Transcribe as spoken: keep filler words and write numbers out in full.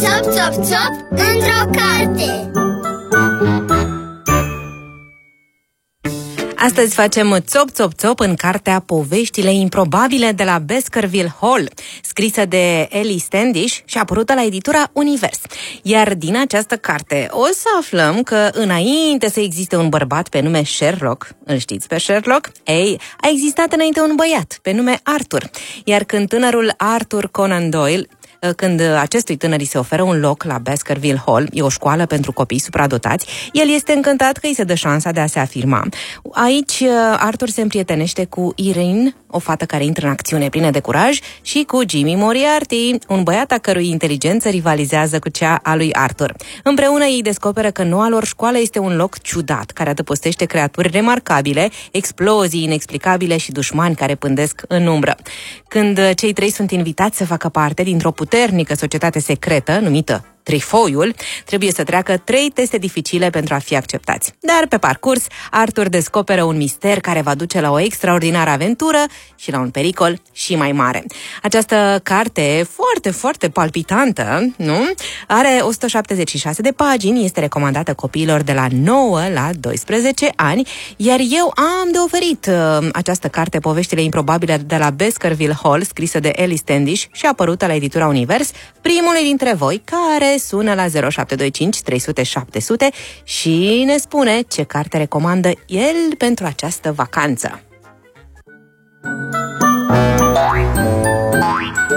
Țop, țop, țop, într-o carte. Astăzi facem țop, țop, țop în cartea Poveștile improbabile de la Baskerville Hall, scrisă de Ellie Standish și apărută la editura Univers. Iar din această carte o să aflăm că înainte să existe un bărbat pe nume Sherlock, îl știți pe Sherlock? Ei, a existat înainte un băiat pe nume Arthur. Iar când tânărul Arthur Conan Doyle Când acestui tânăr îi se oferă un loc la Baskerville Hall, e o școală pentru copii supradotați, el este încântat că îi se dă șansa de a se afirma. Aici Arthur se împrietenește cu Irene, o fată care intră în acțiune plină de curaj, și cu Jimmy Moriarty, un băiat a cărui inteligență rivalizează cu cea a lui Arthur. Împreună ei descoperă că noua lor școală este un loc ciudat, care adăpostește creaturi remarcabile, explozii inexplicabile și dușmani care pândesc în umbră. Când cei trei sunt invitați să facă parte dintr-o puternică societate secretă, numită Trifoiul, trebuie să treacă trei teste dificile pentru a fi acceptați. Dar pe parcurs, Arthur descoperă un mister care va duce la o extraordinară aventură și la un pericol și mai mare. Această carte, foarte, foarte palpitantă, nu? Are o sută șaptezeci și șase de pagini, este recomandată copiilor de la nouă la doisprezece ani, iar eu am de oferit uh, această carte Poveștile improbabile de la Baskerville Hall, scrisă de Ellie Standish și apărută la editura Univers, primului dintre voi care sună la zero șapte doi cinci trei zero zero șapte zero zero și ne spune ce carte recomandă el pentru această vacanță.